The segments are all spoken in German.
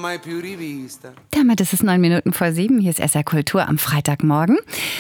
mai più rivista. Damit ist es 7:09. Hier ist SR Kultur am Freitagmorgen.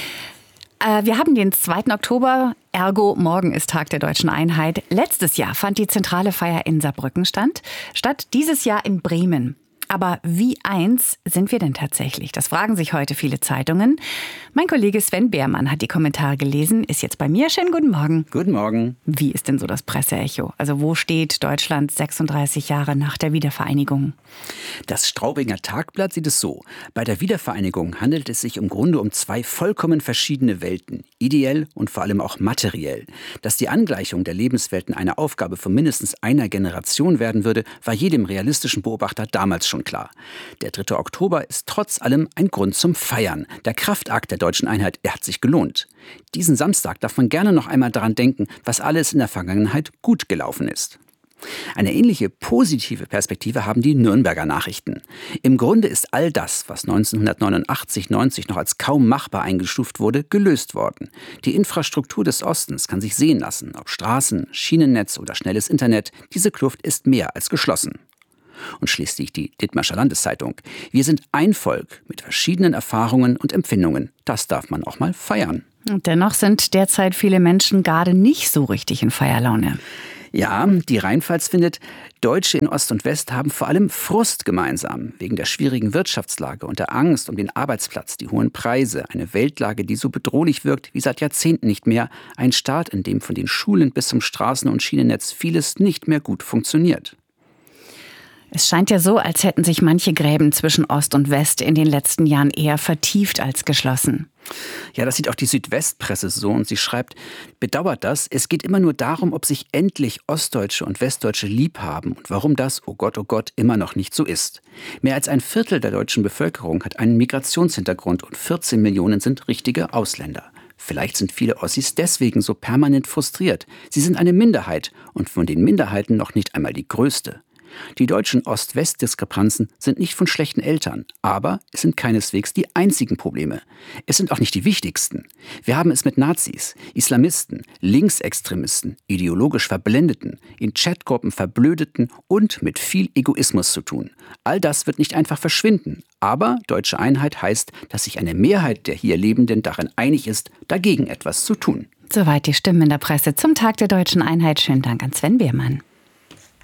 Wir haben den 2. Oktober, ergo morgen ist Tag der Deutschen Einheit. Letztes Jahr fand die zentrale Feier in Saarbrücken statt, dieses Jahr in Bremen. Aber wie eins sind wir denn tatsächlich? Das fragen sich heute viele Zeitungen. Mein Kollege Sven Beermann hat die Kommentare gelesen, ist jetzt bei mir. Schönen guten Morgen. Guten Morgen. Wie ist denn so das Presseecho? Also wo steht Deutschland 36 Jahre nach der Wiedervereinigung? Das Straubinger Tagblatt sieht es so. Bei der Wiedervereinigung handelt es sich im Grunde um zwei vollkommen verschiedene Welten. Ideell und vor allem auch materiell. Dass die Angleichung der Lebenswelten eine Aufgabe von mindestens einer Generation werden würde, war jedem realistischen Beobachter damals schon klar. Der 3. Oktober ist trotz allem ein Grund zum Feiern. Der Kraftakt der deutschen Einheit, er hat sich gelohnt. Diesen Samstag darf man gerne noch einmal daran denken, was alles in der Vergangenheit gut gelaufen ist. Eine ähnliche positive Perspektive haben die Nürnberger Nachrichten. Im Grunde ist all das, was 1989/90 noch als kaum machbar eingestuft wurde, gelöst worden. Die Infrastruktur des Ostens kann sich sehen lassen, ob Straßen, Schienennetz oder schnelles Internet. Diese Kluft ist mehr als geschlossen. Und schließlich die Dithmarscher Landeszeitung. Wir sind ein Volk mit verschiedenen Erfahrungen und Empfindungen. Das darf man auch mal feiern. Und dennoch sind derzeit viele Menschen gerade nicht so richtig in Feierlaune. Ja, die Rheinpfalz findet, Deutsche in Ost und West haben vor allem Frust gemeinsam. Wegen der schwierigen Wirtschaftslage und der Angst um den Arbeitsplatz, die hohen Preise, eine Weltlage, die so bedrohlich wirkt wie seit Jahrzehnten nicht mehr. Ein Staat, in dem von den Schulen bis zum Straßen- und Schienennetz vieles nicht mehr gut funktioniert. Es scheint ja so, als hätten sich manche Gräben zwischen Ost und West in den letzten Jahren eher vertieft als geschlossen. Ja, das sieht auch die Südwestpresse so und sie schreibt, bedauert das, es geht immer nur darum, ob sich endlich Ostdeutsche und Westdeutsche lieb haben und warum das, oh Gott, immer noch nicht so ist. Mehr als ein Viertel der deutschen Bevölkerung hat einen Migrationshintergrund und 14 Millionen sind richtige Ausländer. Vielleicht sind viele Ossis deswegen so permanent frustriert. Sie sind eine Minderheit und von den Minderheiten noch nicht einmal die größte. Die deutschen Ost-West-Diskrepanzen sind nicht von schlechten Eltern, aber es sind keineswegs die einzigen Probleme. Es sind auch nicht die wichtigsten. Wir haben es mit Nazis, Islamisten, Linksextremisten, ideologisch Verblendeten, in Chatgruppen Verblödeten und mit viel Egoismus zu tun. All das wird nicht einfach verschwinden, aber deutsche Einheit heißt, dass sich eine Mehrheit der hier Lebenden darin einig ist, dagegen etwas zu tun. Soweit die Stimmen in der Presse zum Tag der Deutschen Einheit. Schönen Dank an Sven Beermann.